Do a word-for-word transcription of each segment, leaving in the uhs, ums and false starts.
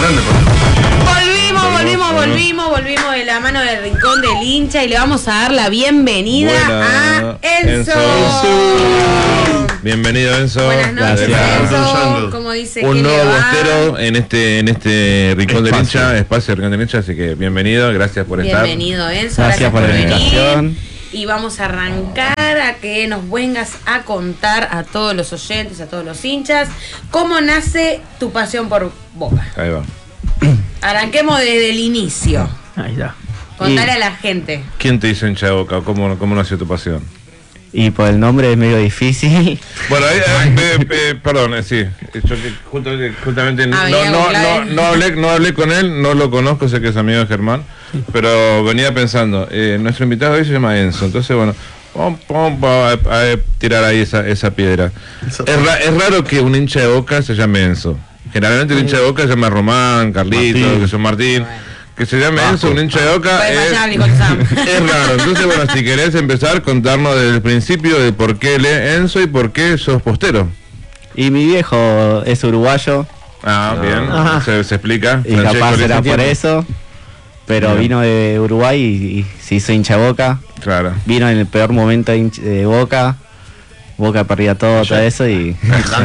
grande. Volvimos, volvimos, volvimos, volvimos de la mano del Rincón del Hincha y le vamos a dar la bienvenida Buena. a Enzo. Enzo. Bienvenido, Enzo. Buenas noches, Gracias. Enzo. Como dice que Un le nuevo va. bostero en este en este Rincón del Espacio. Hincha, espacio Rincón del Hincha, así que bienvenido, gracias por estar. Bienvenido, Enzo. Gracias por la venir. invitación. Y vamos a arrancar a que nos vengas a contar a todos los oyentes, a todos los hinchas, cómo nace tu pasión por Boca. Ahí va. Arranquemos desde el inicio. Ahí está. Contale a la gente. ¿Quién te hizo hincha de Boca? ¿Cómo, cómo nació tu pasión? Y por el nombre es medio difícil. Bueno, ahí, eh, eh, eh, perdón, eh, sí. Yo que justamente, justamente no, Ah, no, venía no, con clave. no, hablé, no hablé con él, no lo conozco, sé que es amigo de Germán, pero venía pensando, eh, nuestro invitado hoy se llama Enzo, entonces bueno, vamos, vamos a, a- a tirar ahí esa, esa piedra. Es, ra- es raro que un hincha de Boca se llame Enzo. Generalmente el hincha de Boca se llama Román, Carlito, Martín. que son Martín. Que se llame Vasco. Enzo, un hincha de Boca, Puede es, fallar, dijo el Sam. es raro. Entonces, bueno, si querés empezar, contarnos desde el principio de por qué lee Enzo y por qué sos postero. Y mi viejo es uruguayo. Ah, bien, Ajá. se, se explica. Y Francesco capaz le era por entiende. eso. Pero Bien. vino de Uruguay y, y se hizo hincha Boca. Claro. Vino en el peor momento de, hinch- de Boca. Boca perdía todo, todo eso y...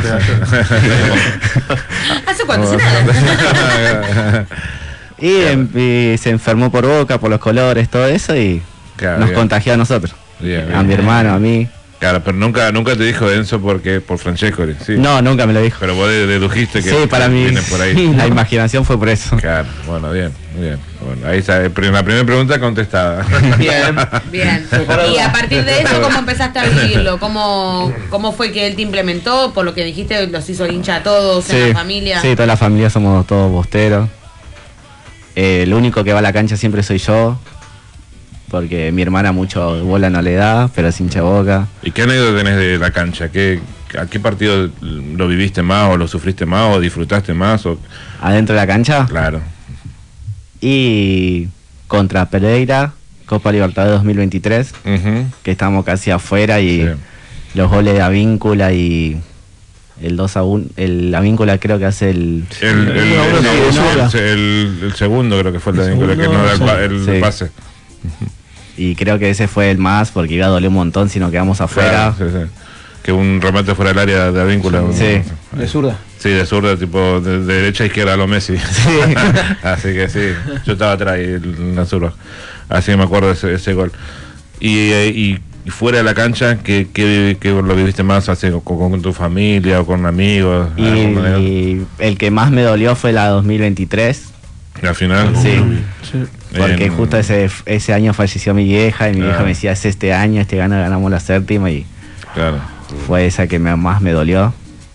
¿Hace cuánto? Hace nada. Y, em- y se enfermó por Boca, por los colores, todo eso y Claro, nos bien. contagió a nosotros. Bien, bien. A mi hermano, a mí. Claro, pero nunca nunca te dijo Enzo porque por Francesco, sí. No, nunca me lo dijo. Pero vos de- dedujiste que Sí, para mí viene por ahí. la imaginación fue por eso. Claro, bueno, bien, bien. Bueno, ahí está, eh, la primera pregunta contestada. Bien. Bien. Y a partir de eso, ¿cómo empezaste a vivirlo? ¿Cómo, cómo fue que él te implementó? Por lo que dijiste, los hizo hincha a todos en la familia. Sí, toda la familia somos todos bosteros. Eh, el único que va a la cancha siempre soy yo. Porque mi hermana mucho bola no le da, pero es hincha Boca. ¿Y qué anécdota tenés de la cancha? ¿Qué, ¿A qué partido lo viviste más o lo sufriste más o disfrutaste más? O... Adentro de la cancha. Claro. Y contra Pereira, Copa Libertadores dos mil veintitrés, Ujú. que estamos casi afuera y Sí. los goles de Avíncula y el dos a uno, el Avíncula creo que hace el... El, el, el, Uno a uno, el- sí, uno. el- el- el segundo creo que fue el, de Víncula, que no era el, pa- el Sí. pase. Y creo que ese fue el más porque iba a doler un montón si nos quedamos afuera. Claro, sí, sí. Que un remate fuera del área de Víncula. Sí. De zurda. Sí, de zurda, tipo de, de derecha a izquierda a lo Messi. Así que sí, yo estaba atrás y en la zurda. Así que me acuerdo de ese, ese gol. Y, eh, y, y fuera de la cancha, ¿qué, qué, qué lo viviste más? Así, con, con tu familia o con amigos? Y, ¿Alguna anécdota? y el que más me dolió fue la dos mil veintitrés. Al final. Sí. Sí. Porque en- justo ese ese año falleció mi vieja y mi Ah. vieja me decía, es este año, este año ganamos la séptima y Claro, fue esa que me, más me dolió.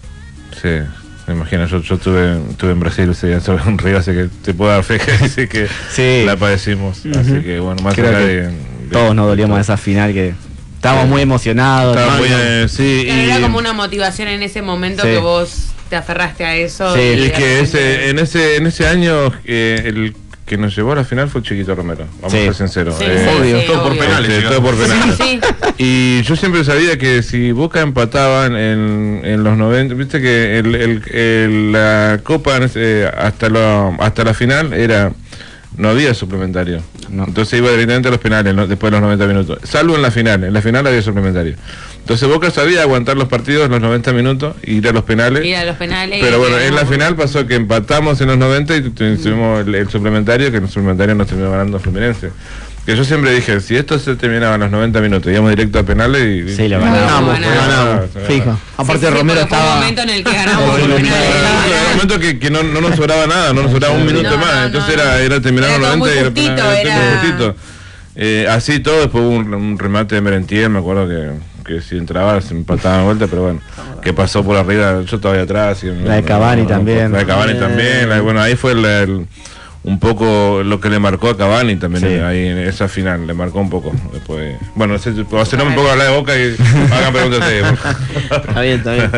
sí. Me imagino, yo, yo estuve, estuve en Brasil ese día sobre un río, así que te puedo dar fe que dice que Sí. la padecimos. Así que bueno, más Creo allá que de, de- Todos nos dolíamos de esa final que estábamos muy emocionados. Estaba muy, hermano. eh, sí, Claro, y, era como una motivación en ese momento Sí. que vos te aferraste a eso. Sí. y y es de que repente- ese, en ese en ese año eh, el que nos llevó a la final fue Chiquito Romero, vamos Sí. a ser sinceros. Sí, Eh, sí, obvio, sí, todo por obvio. penales. este, todo por penales. Sí, sí. Y yo siempre sabía que si Boca empataba en, en los noventa, viste que el, el- el- la Copa eh, hasta, lo, hasta la final era no había suplementario. No. Entonces iba directamente a los penales ¿no? después de los noventa minutos. Salvo en la final, en la final había suplementario. Entonces Boca sabía aguantar los partidos los noventa minutos, ir a los penales. Ir a los penales. Pero y bueno, en la quedamos- final pasó que empatamos en los noventa y tu- tuvimos el, el suplementario, que en el suplementario nos terminó ganando Fluminense. Que yo siempre dije, si esto se terminaba en los noventa minutos, íbamos directo a penales y... Sí, lo y- ganamos. y- Ganamos, ganamos. Sí, Fijo. Sí, Aparte sí, sí, Romero porque fue un estaba. momento en el que ganamos los Claro, penales. Era un momento que, que no, no nos sobraba nada, no nos sobraba un minuto No, más, no, entonces no. era, era terminar Era los todo muy noventa y justito, era, penal, era- muy justito. Eh, así todo, después hubo un, un remate de Merentiel, me acuerdo que, que si entraba se empataba de vuelta, pero bueno, que pasó por arriba, yo todavía atrás. Y, La de Cavani también. La de Cavani también, la de- bueno, ahí fue el, el- un poco lo que le marcó a Cavani también, Sí. ahí en esa final, le marcó un poco. Después, bueno, se, hacerme un poco hablar de Boca y hagan preguntas ustedes. Está bien, está bien.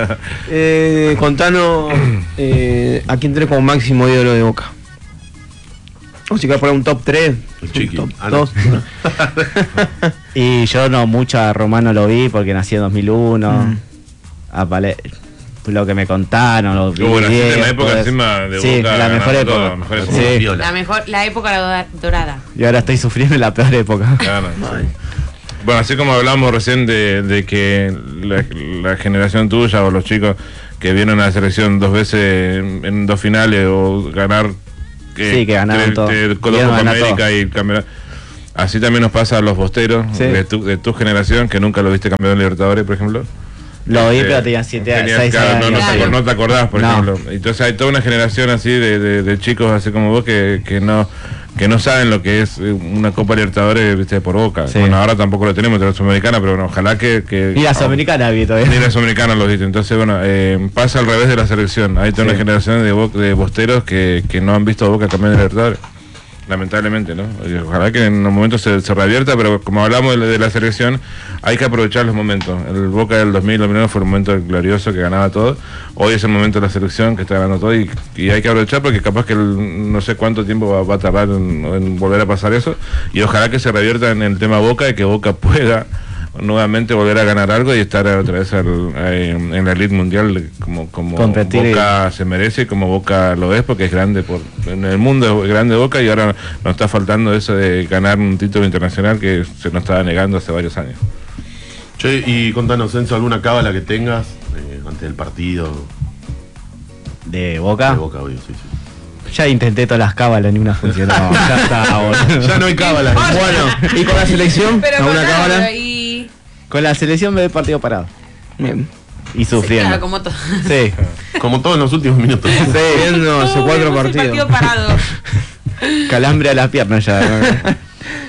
Eh, contanos eh, a quién tenés como máximo ídolo de Boca. O si querés poner un top tres. El Chiqui. Top Ah, no. dos. Y yo no mucho a Romano lo vi porque nací en dos mil uno. A Pale- lo que me contaron, los Uh, bueno, videos, en la época todo eso. encima de Sí, Boca, la mejor ganando época. todo, la mejor época. Sí. Viola. La mejor, la época dorada. Y ahora estoy sufriendo en la peor época. Claro, sí. Bueno, así como hablamos recién de, de que la, la generación tuya o los chicos que vieron a la selección dos veces en, en dos finales o ganar Sí, que ganaron todo. de Copa Vieron ganar América todo. y el campeonato. Así también nos pasa a los bosteros Sí. de, tu, de tu generación que nunca lo viste campeón de Libertadores, por ejemplo. Lo vi, Eh, pero tenía siete años, tenías, seis claro, años. no, no, te, Claro. acor- no te acordás, por No. ejemplo. Entonces hay toda una generación así de, de, de chicos así como vos que, que no que no saben lo que es eh, una Copa Libertadores, viste, por Boca. Sí. Bueno, ahora tampoco lo tenemos, tenemos la Sudamericana, pero bueno, ojalá que... que Y la Sudamericana vi todavía. Ni la Sudamericana lo viste. Entonces, bueno, eh, pasa al revés de la selección. Hay toda Sí. una generación de, bo- de bosteros que, que no han visto a Boca campeón de Libertadores. Lamentablemente, ¿no? Y ojalá que en un momento se, se revierta, pero como hablamos de, la- de la selección, hay que aprovechar los momentos. El Boca del dos mil, dos mil uno fue un momento glorioso que ganaba todo. Hoy es el momento de la selección que está ganando todo y, y hay que aprovechar porque capaz que el- no sé cuánto tiempo va, va a tardar en, en volver a pasar eso. Y ojalá que se revierta en el tema Boca y que Boca pueda nuevamente volver a ganar algo y estar otra vez al- eh, en la elite mundial como, como Competir y- Boca se merece y como Boca lo es porque es grande por en el mundo es grande Boca y ahora nos está faltando eso de ganar un título internacional que se nos estaba negando hace varios años. Che, y contanos, Enzo, alguna cábala que tengas eh, antes del partido De Boca. de Boca, obvio, sí, sí. Ya intenté todas las cábalas, ni una funcionó. Ya está, boludo. Ya no hay cábala. Bueno, ¿y con la selección? Pero ¿Alguna contalo, cábala? y... Con la selección me ve partido parado. Bien. Y sufriendo. Claro, como todo. Sí. Como todos en los últimos minutos. Viendo hace Uy, cuatro vos el partidos. partido parado. Calambre a las piernas ya.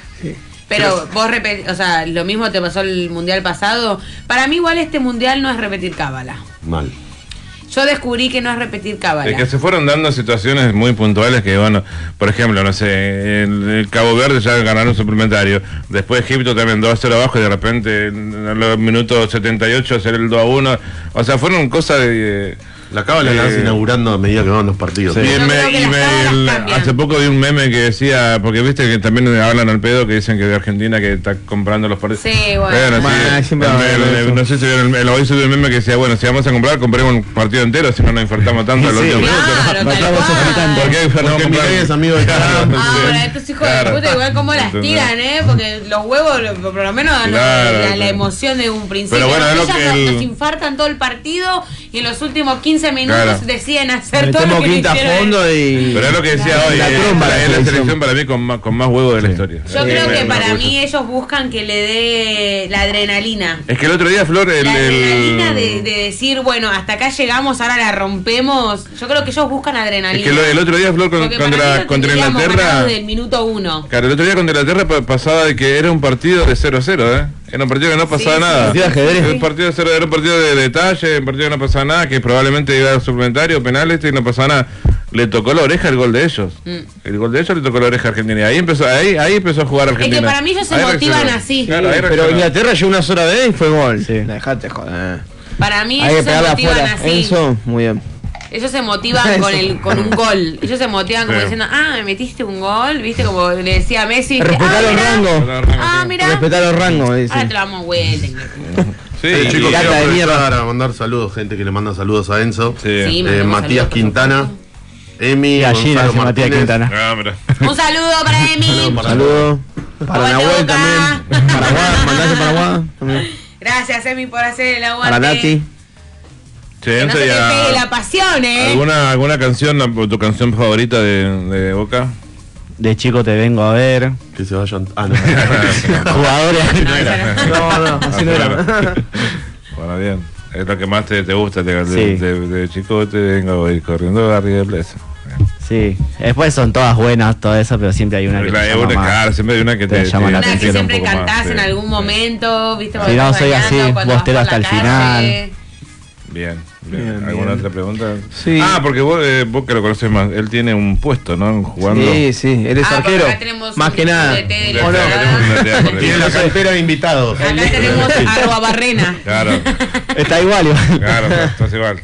Pero vos repetís, o sea, lo mismo te pasó el mundial pasado. Para mí igual este mundial no es repetir cábala. Mal. Yo descubrí que no es repetir cábala. Es que se fueron dando situaciones muy puntuales que, bueno, por ejemplo, no sé, el, el Cabo Verde ya ganaron un suplementario. Después Egipto también dos a cero abajo y de repente en los minutos setenta y ocho hacer el dos a uno. O sea, fueron cosas de... La cábala la vas Eh, inaugurando a medida que van los partidos. Y, Yo me- creo que y las me- cábalas el- cambian. hace poco vi un meme que decía, porque viste que también hablan al pedo, que dicen que de Argentina que está comprando los partidos. Sí, bueno. Ma, sí, siempre el- hablan el- de el- eso. no sé si vieron el, el- hoy subió el meme que decía, bueno, si vamos a comprar, compremos un partido entero, si no nos infartamos tanto al Sí, último minuto. Claro, tal Matamos cual. sofritando. ¿Por qué no Porque comprar? Milei es amigo de Trump. Ah, Sí. bueno, estos hijos Claro. de puta igual como las ¿Entendés? tiran, ¿eh? Porque los huevos, lo- por lo menos dan Claro, la, la claro. emoción de un principio. Pero bueno, ¿no? es lo Ellas que nos, el- nos infartan todo el partido y en los últimos quince minutos Claro. deciden hacer todo lo Metemos que quinta a hicieron. fondo y. Pero es lo que decía Claro. hoy, La eh, tromba, la es la selección. selección para mí con más, con más huevos de la historia. Yo Eh, creo me- que me para orgullo. mí ellos buscan que le dé la adrenalina. Es que el otro día, Flor, el... La adrenalina el- de, de decir, bueno, hasta acá llegamos, ahora la rompemos. Yo creo que ellos buscan adrenalina. Es que lo- el otro día, Flor, con- Porque para mí contra, lo contra tendríamos Inglaterra... ganado desde el minuto uno. Claro, el otro día contra Inglaterra pa- pasaba de que era un partido de cero a cero, ¿eh? Era un partido que no pasaba Sí, nada. sí, Partido de ajedrez. Era un partido de cero, era un partido de detalle, un partido que no pasaba nada, que probablemente iba a suplementario, penales y no pasaba nada. Le tocó la oreja el gol de ellos. Mm. El gol de ellos le tocó la oreja a Argentina. Y ahí empezó, ahí, ahí empezó a jugar Argentina. Es que para mí ellos se Ahí motivan reaccionó. así. Claro, ahí Pero reaccionó. Inglaterra llegó una sola vez y fue gol. Sí. La dejaste joder. Para mí Hay que ellos se pegarla motivan afuera. así. Eso, muy bien. Ellos se motivan con el con un gol. Ellos se motivan como Sí. diciendo, ah, me metiste un gol, viste, como le decía a Messi. Respetar ah, los mirá. rangos. Ah, mira. Respetar los rangos, Ahora dicen. te lo damos vuelta. Sí, Eh, y- chicos, Gata quiero de aprovechar a mandar saludos, gente que le manda saludos a Enzo. sí. Sí, Eh, mandemos Matías saludos, por Quintana, supuesto. Emi, Gallina, Gonzalo se Matías Martínez. Quintana. Ah, mira. Un saludo para Emi. para- Saludos. Para Aguante Nahuel Boca. también. Paraguay, mandaste Paraguay. También. Gracias, Emi, por hacer el aguante. Para Nati. Che, Que no Enzo, se te ya- pegue la pasión, ¿eh? ¿Alguna, ¿Alguna canción, la- tu canción favorita de, de Boca? De chico te vengo a ver. Que se vayan. Ah, no. Jugadores. No, esa no. No, no, así no era. Bueno, bien. Es lo que más te, te gusta de, de, Sí. de- de chico te vengo a ir corriendo a River Plate. Sí. Después son todas buenas, todo eso, pero siempre hay una que La- te es llama una, más. claro, siempre hay una que te te, llama la Una que atención siempre un poco más, cantás sí. en algún momento, ¿viste? Si Cuando no, estás soy bailando, así, cuando vas bostero por hasta la el final. calle. Bien, bien. Bien, ¿Alguna bien. otra pregunta? Sí. Ah, porque vos, eh, vos que lo conoces más, él tiene un puesto, ¿no? Jugando. Sí, sí, eres Ah, porque arquero. acá tenemos Más un- que un nada. D T de Ya la ¿O no? sé, tenemos una idea por ahí. Tiene la cartera de invitados. Acá tenemos arroba barrena. Claro, Está igual. igual. claro, estás igual.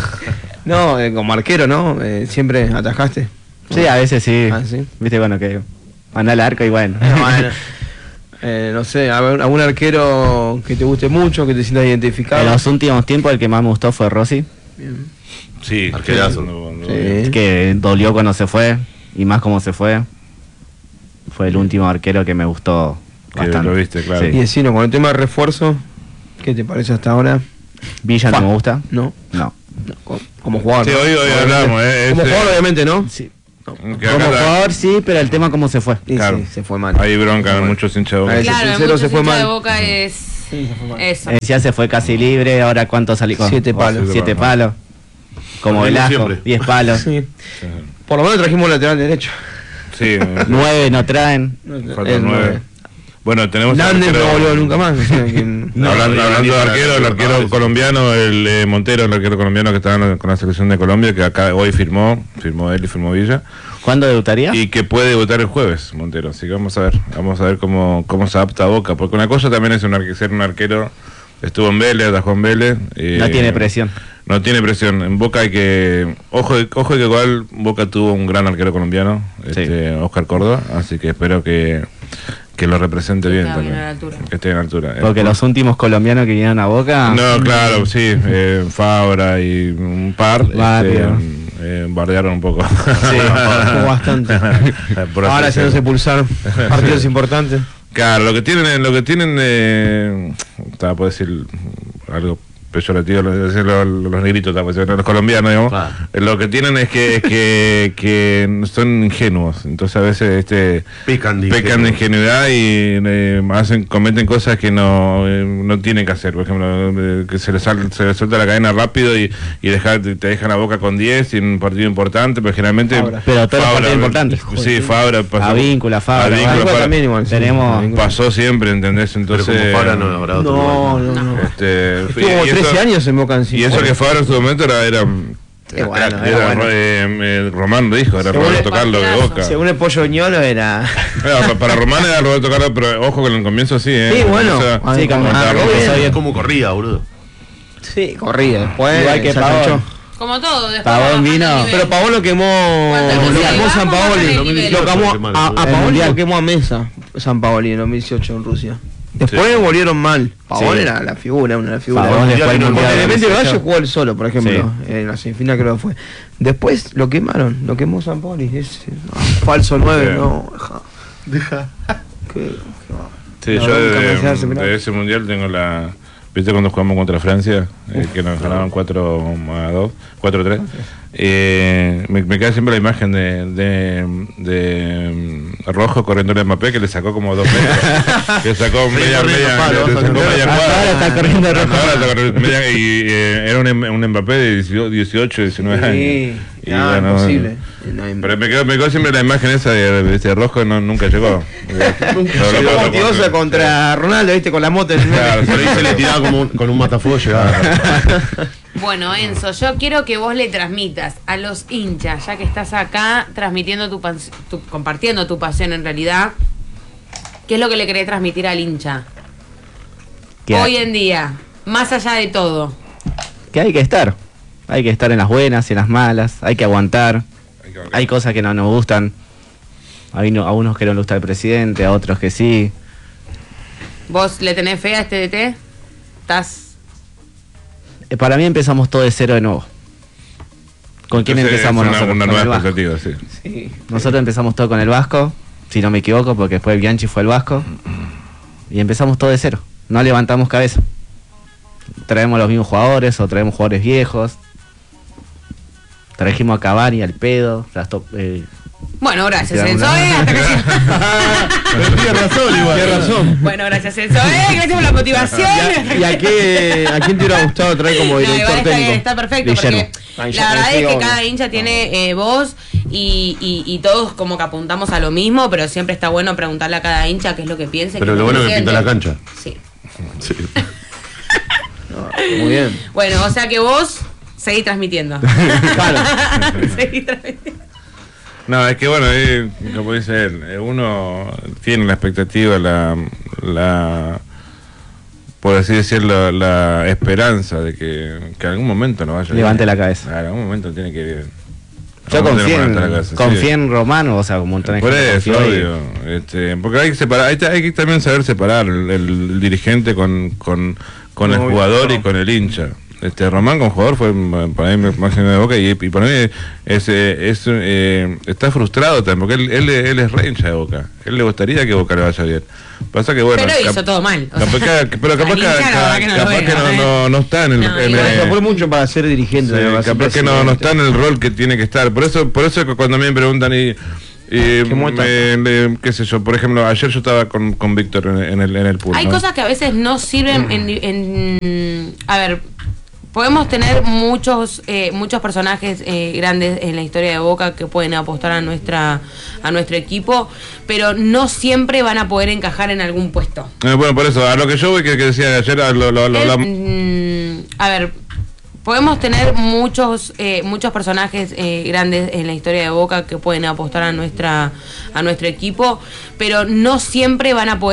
No, eh, como arquero, ¿no? Eh, siempre atajaste. Sí, a veces sí. Ah, sí. Viste, bueno, que manda al arco y bueno. Bueno, eh, no sé, a ver, algún arquero que te guste mucho, que te sientas identificado. En los últimos tiempos el que más me gustó fue Rossi. Bien. Sí, Arquerazo. no, no, Sí. Que dolió cuando se fue, y más como se fue. Fue el último arquero que me gustó Que bastante. lo viste, claro. Y decino, con el tema de refuerzo, ¿qué te parece hasta ahora? Villa Fa- no me gusta. No, No. no, co- como jugador. Sí, ¿no? hoy- hoy Obviamente. hablamos, eh, Como ese- jugador, obviamente, ¿no? Sí. Que Como acá jugador sí, pero el tema cómo se fue. Sí, Claro. sí, se fue mal. hay bronca en muchos hinchas de Boca. Ahí Claro, en sincero, muchos se fue hinchas mal. de Boca es Sí, se fue mal. eso. Eh, ya se fue casi libre, ahora cuánto salió. Siete palos. Siete palos. Como Lo mismo Velasco, siempre. diez palos. Sí. Por lo menos trajimos lateral derecho. Sí, Nueve no traen. faltan El nueve. nueve. Bueno, tenemos... Nández arquero- no volvió nunca más. O sea, que- No, hablando no, hablando no, de no, arquero, el no, arquero no, colombiano, el eh, Montero, el arquero colombiano que está en- con la selección de Colombia, que acá hoy firmó, firmó él y firmó Villa, ¿Cuándo debutaría? y que puede debutar el jueves, Montero. Así que vamos a ver, vamos a ver cómo, cómo se adapta a Boca, porque una cosa también es un arque- ser un arquero, estuvo en Vélez, atajó en Vélez. eh, No tiene presión. No tiene presión. En Boca hay que... Ojo, ojo que igual Boca tuvo un gran arquero colombiano, Sí. este, Oscar Córdoba, así que espero que, que lo represente Que bien esté también. bien a la altura. Que esté en altura. Porque Eh, los últimos colombianos que vinieron a Boca. No, claro, sí, eh, Fabra y un par Barrio. este, eh, bardearon un poco. Sí, jugó bastante. Por así Ahora decirlo. haciéndose pulsar partidos importantes. Claro, lo que tienen, lo que tienen, eh, estaba por decir algo peyorativo, lo decir los, los negritos, estaba por decir, los colombianos, digamos. Claro. Eh, Lo que tienen es que, es que, que son ingenuos, entonces a veces este Pecan de pecan de ingenuo. ingenuidad y eh, hacen, cometen cosas que no, eh, no tienen que hacer. Por ejemplo, eh, que se les, sal- se les suelta la cadena rápido y, y dejar, te dejan la Boca con diez en un partido importante, pero generalmente... Fabra. Pero todos los partidos importantes. Sí, Fabra pasó. Avíncula, Fabra, Avíncula, Avíncula Fabra. también igual. sí. Tenemos- Avíncula. Pasó siempre, ¿entendés? Pero Entonces... como Fabra no habrá otro No, lugar. no, no. Este, Estuvo y- y trece eso- años en Boca encima. Y eso que Fabra en su momento era... era Sí, bueno, era- era bueno. eh, eh, Román lo dijo, era Según Roberto el- Carlos de Boca. Según el pollo Viñolo era. Era, pa- para Román era Roberto Carlos, pero ojo que en el comienzo sí, ¿eh? Sí, bueno. O sea, Ah, sí, como- como- ah, ah, bien. empezó bien. ¿Cómo corría, boludo? Sí, corría. Después. Igual que se Pavón. enganchó. Como todo, después Pavón bajando vino. el nivel. Pero Pavón lo quemó. Cuando Lo Mundial. quemó San Vamos a Paoli. bajar el nivel. Lo quemó Qué mal, a, a el Paoli Mundial. lo quemó a Mesa San Paoli en dos mil dieciocho en Rusia. Después Sí. volvieron mal. Pavón Sí. era la figura, una de las figuras. Pavón después del Mundial Porque Mundial de del repente el dieciocho. Valle jugó él solo, por ejemplo, en la semifinal creo que fue. Después lo quemaron, lo quemó San Paoli. Es, no, falso nueve, Sí. no. Deja. Deja. Qué- qué- Sí, La yo bronca me de, hace hacer mirar. de ese mundial tengo la... ¿Viste cuando jugamos contra Francia? Eh, que nos ganaban cuatro a dos, cuatro a tres. Eh, me, me queda siempre la imagen de, de, de mm, Rojo corriendo a Mbappé que le sacó como dos metros. que sacó media, corriendo media, palo, le vas a sacó correr. media Hasta cuadra. ahora está corriendo Rojo. Hasta ahora está corriendo media- y eh, era un, un Mbappé de dieciocho, diecinueve años. Sí, Y no, bueno, imposible. No, Pero me quedó, me quedó siempre la imagen esa de, de ese Rojo, no, nunca llegó. Nunca Lo- lo- llegó lo- motivosa contra Ronaldo, viste, con la moto en el medio. Claro, Por ahí se le tiraba como un- con un matafuego llegaba. Bueno, Enzo, yo quiero que vos le transmitas a los hinchas, ya que estás acá transmitiendo tu, pas- tu- compartiendo tu pasión en realidad, ¿qué es lo que le querés transmitir al hincha? Que Hoy hay, en día, más allá de todo. que hay que estar. Hay que estar en las buenas y en las malas. Hay que aguantar. Hay cosas que no nos gustan. Hay no- a unos que no les gusta el presidente, a otros que sí. ¿Vos le tenés fe a este D T? ¿Estás...? Eh, Para mí empezamos todo de cero de nuevo. ¿Con quién Entonces, empezamos es una, nosotros? una Con nueva el Vasco. expectativa, sí. Sí. Nosotros empezamos todo con el Vasco, si no me equivoco, porque después Bianchi fue el Vasco. Y empezamos todo de cero. No levantamos cabeza. Traemos los mismos jugadores o traemos jugadores viejos. Trajimos a Cavani, al pedo. las top- eh, Bueno, gracias, Quedamos Enzo. una- ¿eh? Hasta que- Tiene razón, igual. Tienes razón. Bueno, gracias, Enzo. ¿eh? Gracias por la motivación. ¿Y a, qué, a quién te hubiera gustado traer como No, director igual está, técnico? está perfecto, Guillermo. porque Ah, ya la verdad sí, es que obvio. cada hincha tiene eh, voz y, y, y todos como que apuntamos a lo mismo, pero siempre está bueno preguntarle a cada hincha qué es lo que piensa. y Pero qué lo es bueno es que siente. pinta la cancha. Sí. Sí. Muy bien. Bueno, o sea que vos seguís transmitiendo. Claro. Seguís transmitiendo. No, es que bueno, eh, como dice él, eh, uno tiene la expectativa, la, la por así decirlo, la esperanza de que, que algún momento nos vaya Levante bien. la cabeza. Claro, algún momento tiene que ir. Yo Algún momento confié tiene que en, levantar la cabeza, confié sí. en Romano, o sea, como un Por eso, obvio. Este, porque hay que separar, hay, hay que también saber separar el, el dirigente con, con, con el Obvio, jugador no. y con el hincha. este Román como jugador fue para mí máximo de Boca y, y para mí es, es, eh, está frustrado también, porque él, él, él es re hincha de Boca. Él le gustaría que Boca le vaya bien. Pasa que bueno. Pero hizo todo mal. O capaz sea, que, pero capaz que, hincha, capaz que no, capaz que no, no, no está en el. No, en igual. el- Se fue mucho para ser dirigente. Sí, para ser capaz que no, no presidente. está en el rol que tiene que estar. Por eso, por eso que cuando a mí me preguntan y, y ¿Cómo está? me- me- qué sé yo, por ejemplo, ayer yo estaba con, con Víctor en, en el en el pool. Hay ¿no? cosas que a veces no sirven en, en- a ver, podemos tener muchos eh, muchos personajes eh, grandes en la historia de Boca que pueden apostar a nuestra a nuestro equipo, pero no siempre van a poder encajar en algún puesto. Eh, bueno, por eso, a lo que yo voy, que, que decía ayer, a lo, lo- lo- El- la- mm, a ver, podemos tener muchos eh, muchos personajes eh, grandes en la historia de Boca que pueden apostar a nuestra a nuestro equipo, pero no siempre van a poder